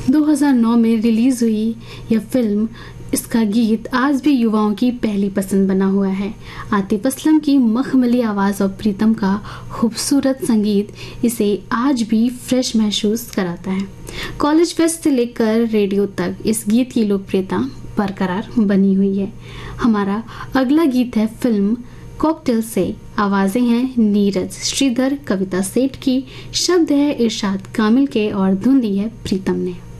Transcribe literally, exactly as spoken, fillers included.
दो हज़ार नौ में रिलीज हुई यह फिल्म, इसका गीत आज भी युवाओं की पहली पसंद बना हुआ है। आतिफ असलम की मखमली आवाज़ और प्रीतम का खूबसूरत संगीत इसे आज भी फ्रेश महसूस कराता है। कॉलेज फेस्ट से लेकर रेडियो तक इस गीत की लोकप्रियता बरकरार बनी हुई है। हमारा अगला गीत है फिल्म कॉकटेल से। आवाज़ें हैं नीरज श्रीधर, कविता सेठ की, शब्द है इरशाद कामिल के और धुन दी है प्रीतम ने।